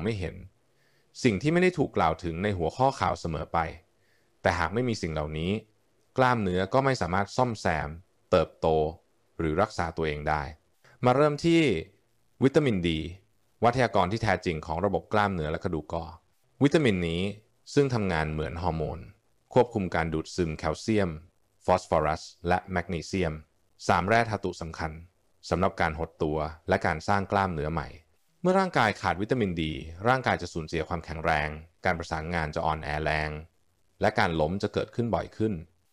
ไม่เห็นสิ่งที่ไม่ได้ถูกกล่าวถึงในหัวข้อข่าวเสมอไปแต่หากไม่มีสิ่งเหล่านี้กล้ามเนื้อก็ไม่สามารถซ่อมแซมเติบโตหรือรักษาตัวเองได้มาเริ่มที่วิตามินดีวัฏยากรที่แท้จริงของระบบกล้ามเนื้อและกระดูกกอวิตามินนี้ซึ่งทำงานเหมือนฮอร์โมนควบคุมการดูดซึมแคลเซียมฟอสฟอรัสและแมกนีเซียม3แร่ธาตุสำคัญสำหรับการหดตัวและการสร้างกล้ามเนื้อใหม่เมื่อร่างกายขาดวิตามินดีร่างกายจะสูญเสียความแข็งแรงการประสานงานจะอ่อนแอแรงและการล้มจะเกิดขึ้นบ่อยขึ้น